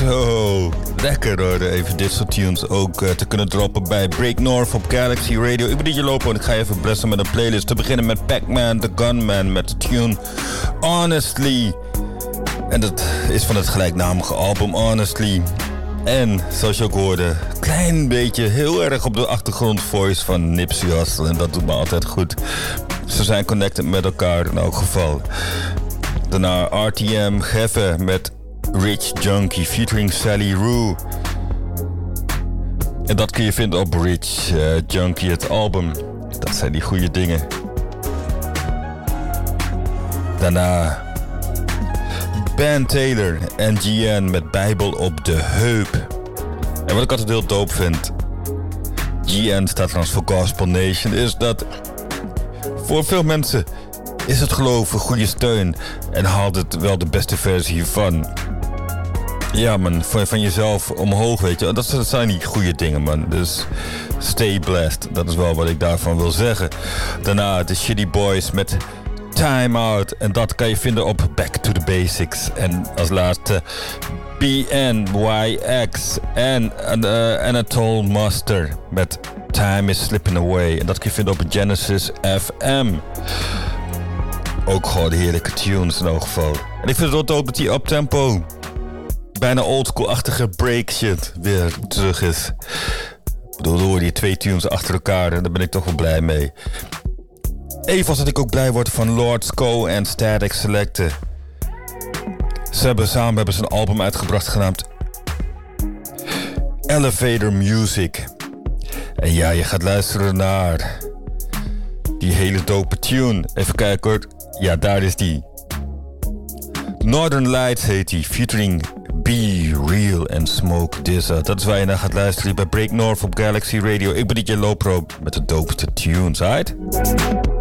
Zo, lekker hoor. Even dit soort tunes ook te kunnen droppen bij Break North op Galaxy Radio. Ik ben DJ Lopo en ik ga even blessen met een playlist. Te beginnen met Pac-Man the Gunman met de tune Honestly. En dat is van het gelijknamige album Honestly. En zoals je ook hoorde, klein beetje heel erg op de achtergrond voice van Nipsey Hussle. En dat doet me altijd goed. Ze zijn connected met elkaar in elk geval. Daarna RTM Geffen met Rich Junkie featuring Sally Rue. En dat kun je vinden op Rich Junkie, het album. Dat zijn die goede dingen. Daarna Ben Taylor en GN met Bijbel op de heup. En wat ik altijd heel dope vind, GN staat trouwens voor Gospel Nation, is dat voor veel mensen is het geloof een goede steun en haalt het wel de beste versie van. Ja man, van jezelf omhoog, weet je. Dat zijn die goede dingen man. Dus stay blessed, dat is wel wat ik daarvan wil zeggen. Daarna de Shitty Boys met Time Out. En dat kan je vinden op Back to the Basics. En als laatste BNYX en Anatole Master met Time is Slipping Away. En dat kun je vinden op Genesis FM. Ook gewoon heerlijke tunes in elk geval. En ik vind het ook dat die uptempo, bijna oldschool-achtige break shit weer terug is. Ik bedoel, hoor die 2 tunes achter elkaar en daar ben ik toch wel blij mee. Evenals dat ik ook blij word van Lord Sco en Static Selector. Samen hebben ze een album uitgebracht genaamd Elevator Music. En ja, je gaat luisteren naar die hele dope tune. Even kijken hoor. Ja, daar is die. Northern Lights heet die, featuring Be Real en Smoke Dizza. Dat is waar je naar gaat luisteren bij Break North op Galaxy Radio. Ik ben DJ Lopro met de dopeste tunes, right?